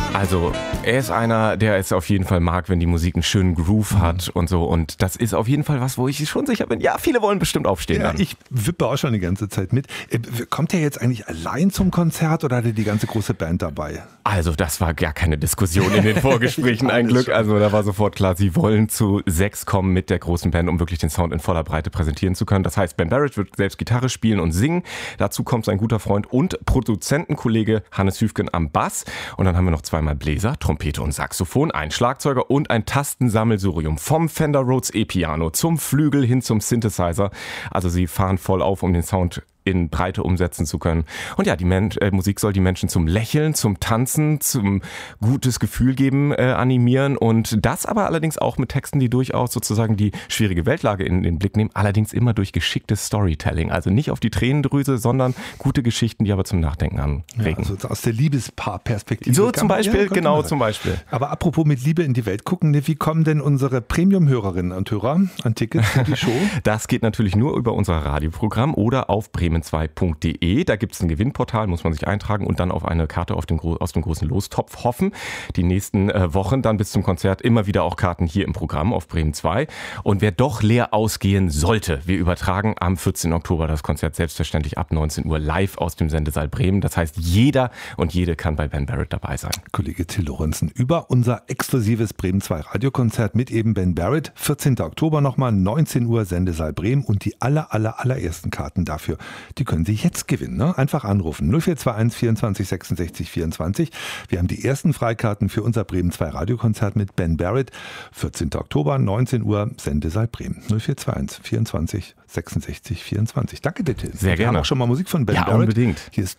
Also, er ist einer, der es auf jeden Fall mag, wenn die Musik einen schönen Groove hat und so. Und das ist auf jeden Fall was, wo ich schon sicher bin. Ja, viele wollen bestimmt aufstehen. Ja, ich wippe auch schon die ganze Zeit mit. Kommt er jetzt eigentlich allein zum Konzert oder hat er die ganze große Band dabei? Also, das war gar keine Diskussion in den Vorgesprächen, ein Glück. Also, da war sofort klar, sie wollen zu 6 kommen mit der großen Band, um wirklich den Sound in voller Breite präsentieren zu können. Das heißt, Ben Barrett wird selbst Gitarre spielen und singen. Dazu kommt sein guter Freund und Produzentenkollege Hannes Hüfgen am Bass. Und dann haben wir noch zweimal Bläser, Trompete und Saxophon, ein Schlagzeuger und ein Tastensammelsurium. Vom Fender Rhodes E-Piano zum Flügel hin zum Synthesizer. Also sie fahren voll auf, um den Sound in Breite umsetzen zu können. Und ja, die Musik soll die Menschen zum Lächeln, zum Tanzen, zum gutes Gefühl geben, animieren. Und das aber allerdings auch mit Texten, die durchaus sozusagen die schwierige Weltlage in den Blick nehmen. Allerdings immer durch geschicktes Storytelling. Also nicht auf die Tränendrüse, sondern gute Geschichten, die aber zum Nachdenken anregen. Ja, also aus der Liebespaar-Perspektive. So zum Beispiel, genau zum Beispiel. Aber apropos mit Liebe in die Welt gucken, wie kommen denn unsere Premium-Hörerinnen und Hörer an Tickets für die Show? Das geht natürlich nur über unser Radioprogramm oder auf bremen2.de. Da gibt es ein Gewinnportal, muss man sich eintragen und dann auf eine Karte aus dem großen Lostopf hoffen. Die nächsten Wochen dann bis zum Konzert immer wieder auch Karten hier im Programm auf Bremen 2. Und wer doch leer ausgehen sollte, wir übertragen am 14. Oktober das Konzert selbstverständlich ab 19 Uhr live aus dem Sendesaal Bremen. Das heißt, jeder und jede kann bei Ben Barrett dabei sein. Kollege Till Lorenzen über unser exklusives Bremen 2 Radiokonzert mit eben Ben Barrett. 14. Oktober nochmal, 19 Uhr Sendesaal Bremen und die allerersten Karten dafür, die können Sie jetzt gewinnen. Ne? Einfach anrufen. 0421 24 66 24. Wir haben die ersten Freikarten für unser Bremen 2 Radiokonzert mit Ben Barrett. 14. Oktober, 19 Uhr, Sendesaal Bremen. 0421 24 66 24. Danke dir, Till. Sehr gerne. Wir haben auch schon mal Musik von Ben Barrett. Ja, unbedingt. Hier ist